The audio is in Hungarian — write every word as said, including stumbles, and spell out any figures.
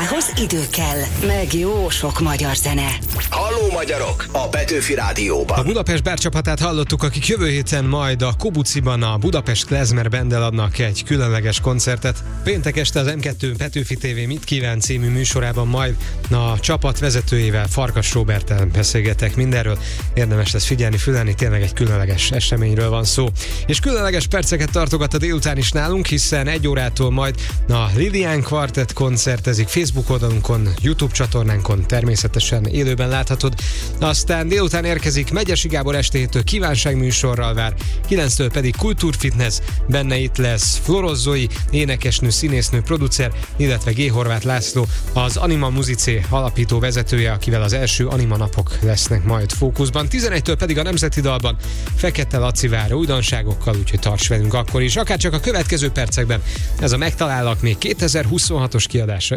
Ahhoz idő kell, meg jó sok magyar zene. Halló magyarok! A Petőfi Rádióban. A Budapest bárcsapatát hallottuk, akik jövő héten majd a Kobuciban a Budapest Klezmer Banddel adnak egy különleges koncertet. Péntek este az em kettő Petőfi té vé Mit kíván című műsorában majd a csapat vezetőjével, Farkas Róberttel beszélgetek mindenről. Érdemes lesz figyelni, fülelni, tényleg egy különleges eseményről van szó. És különleges perceket tartogat a délután is nálunk, hiszen egy órától majd a Lilian Quartet koncertezik Facebook oldalunkon, YouTube csatornánkon, természetesen élőben láthatod. Aztán délután érkezik Megyesi Gábor estétől kívánságműsorral vár, kilenctől pedig Kultúrfitness, benne itt lesz Florozzói, énekesnő, színésznő, producer, illetve G. Horváth László, az Anima Musicé alapító vezetője, akivel az első Anima napok lesznek majd fókuszban. tizenegytől pedig a Nemzeti Dalban Fekete Laci vár újdonságokkal, úgyhogy tarts velünk akkor is, akár csak a következő percekben. Ez a Megtalállak még kétezer-huszonhatos kiadása.